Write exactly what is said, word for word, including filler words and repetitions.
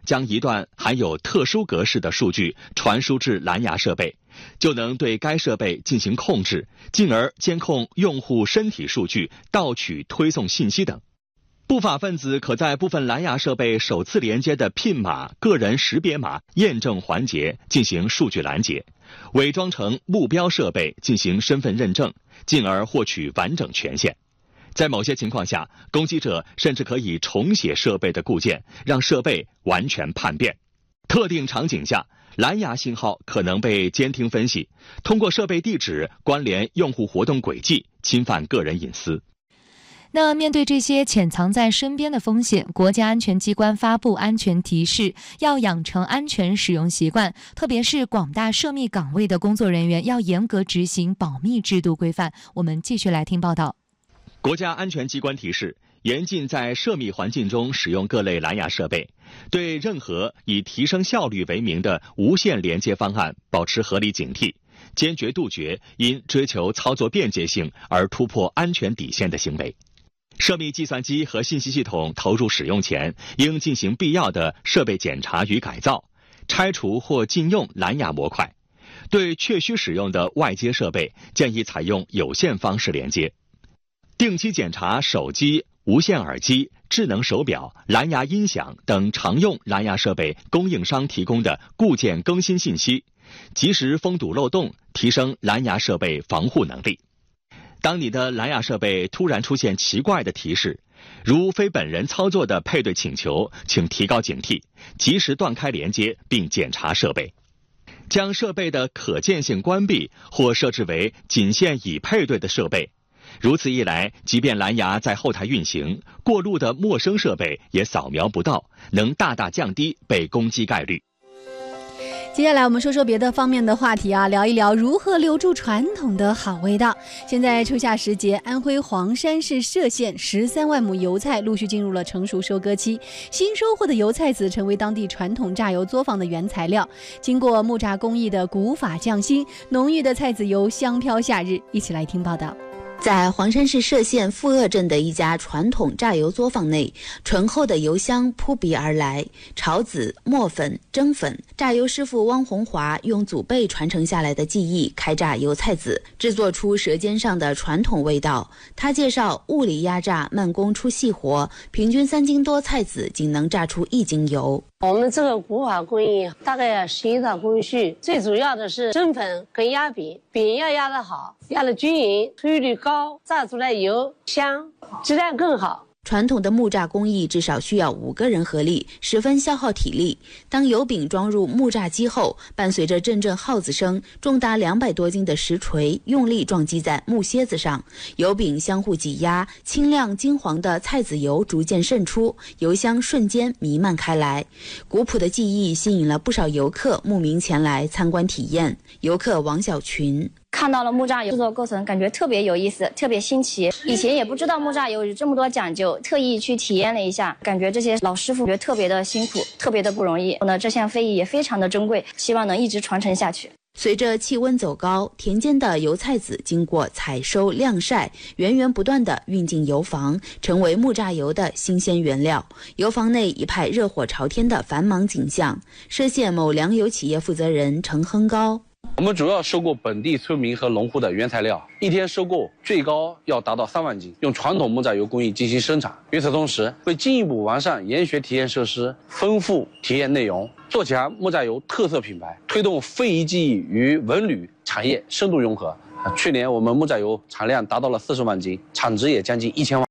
将一段含有特殊格式的数据传输至蓝牙设备，就能对该设备进行控制，进而监控用户身体数据、盗取、推送信息等。不法分子可在部分蓝牙设备首次连接的 P I N 码、个人识别码验证环节进行数据拦截，伪装成目标设备进行身份认证，进而获取完整权限。在某些情况下，攻击者甚至可以重写设备的固件，让设备完全叛变。特定场景下，蓝牙信号可能被监听分析，通过设备地址关联用户活动轨迹，侵犯个人隐私。 那面对这些潜藏在身边的风险，国家安全机关发布安全提示，要养成安全使用习惯，特别是广大涉密岗位的工作人员要严格执行保密制度规范。我们继续来听报道。 国家安全机关提示，严禁在涉密环境中使用各类蓝牙设备，对任何以提升效率为名的无线连接方案保持合理警惕，坚决杜绝因追求操作便捷性而突破安全底线的行为。涉密计算机和信息系统投入使用前，应进行必要的设备检查与改造，拆除或禁用蓝牙模块。对确需使用的外接设备，建议采用有线方式连接。定期检查手机、无线耳机、智能手表、蓝牙音响等常用蓝牙设备供应商提供的固件更新信息，及时封堵漏洞，提升蓝牙设备防护能力。当你的蓝牙设备突然出现奇怪的提示，如非本人操作的配对请求，请提高警惕，及时断开连接并检查设备。将设备的可见性关闭或设置为仅限已配对的设备。如此一来，即便蓝牙在后台运行，过路的陌生设备也扫描不到，能大大降低被攻击概率。 接下来我们说说别的方面的话题啊，聊一聊如何留住传统的好味道。现在初夏时节，安徽黄山市歙县十三万亩油菜陆续进入了成熟收割期，新收获的油菜籽成为当地传统榨油作坊的原材料。经过木榨工艺的古法匠心，浓郁的菜籽油香飘夏日。一起来听报道。 在黄山市歙县富鄂镇的一家传统榨油作坊内，醇厚的油香扑鼻而来。炒籽、磨粉、蒸粉，榨油师傅汪红华用祖辈传承下来的技艺开榨油菜籽，制作出舌尖上的传统味道。他介绍，物理压榨，慢工出细活，平均三斤多菜籽仅能榨出一斤油。 我们这个古法工艺大概要十一道工序，最主要的是蒸粉跟压饼，饼要压得好，压得均匀，出油率高，榨出来油香，质量更好。 传统的木榨工艺至少需要五个人合力，十分消耗体力。当油饼装入木榨机后，伴随着阵阵号子声，重达两百多斤的石锤用力撞击在木楔子上，油饼相互挤压，清亮金黄的菜籽油逐渐渗出，油香瞬间弥漫开来。古朴的技艺吸引了不少游客慕名前来参观体验。游客王小群看到了木榨油制作过程，感觉特别有意思，特别新奇。以前也不知道木榨油有这么多讲究，特意去体验了一下，感觉这些老师傅觉得特别的辛苦，特别的不容易。呢，这项非遗也非常的珍贵，希望能一直传承下去。 随着气温走高，田间的油菜籽经过采收、晾晒，源源不断地运进油房，成为木榨油的新鲜原料。油房内一派热火朝天的繁忙景象。歙县某粮油企业负责人程亨高。 我们主要收购本地村民和农户的原材料，一天收购最高要达到三万斤，用传统木榨油工艺进行生产。与此同时，为进一步完善研学体验设施，丰富体验内容，做强木榨油特色品牌，推动非遗技艺与文旅产业深度融合。去年我们木榨油产量达到了四十万斤，产值也将近一千万。